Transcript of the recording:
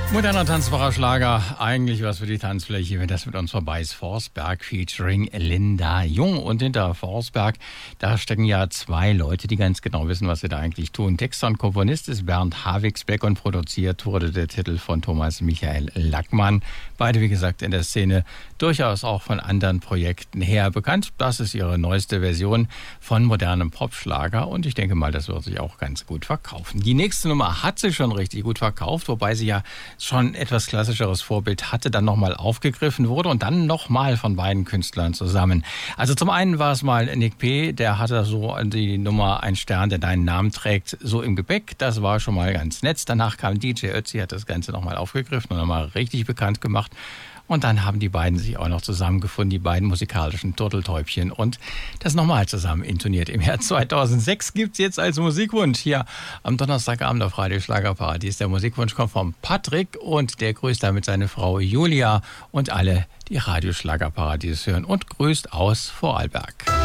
Moderner tanzbarer Schlager, eigentlich was für die Tanzfläche, wenn das mit uns vorbei ist. Forsberg featuring Linda Jung. Und hinter Forsberg, da stecken ja zwei Leute, die ganz genau wissen, was sie da eigentlich tun. Texter und Komponist ist Bernd Havigsbeck und produziert wurde der Titel von Thomas Michael Lackmann. Beide, wie gesagt, in der Szene durchaus auch von anderen Projekten her bekannt. Das ist ihre neueste Version von modernem Popschlager und ich denke mal, das wird sich auch ganz gut verkaufen. Die nächste Nummer hat sich schon richtig gut verkauft, wobei sie ja schon etwas klassischeres Vorbild hatte, dann nochmal aufgegriffen wurde und dann nochmal von beiden Künstlern zusammen. Also zum einen war es mal Nick P., der hatte so die Nummer Ein Stern, der deinen Namen trägt, so im Gepäck. Das war schon mal ganz nett. Danach kam DJ Ötzi, hat das Ganze nochmal aufgegriffen und nochmal richtig bekannt gemacht. Und dann haben die beiden sich auch noch zusammengefunden, die beiden musikalischen Turteltäubchen und das nochmal zusammen intoniert. Im Jahr 2006 gibt's jetzt als Musikwunsch hier am Donnerstagabend auf Radio Schlagerparadies. Der Musikwunsch kommt von Patrick und der grüßt damit seine Frau Julia und alle, die Radio Schlagerparadies hören und grüßt aus Vorarlberg.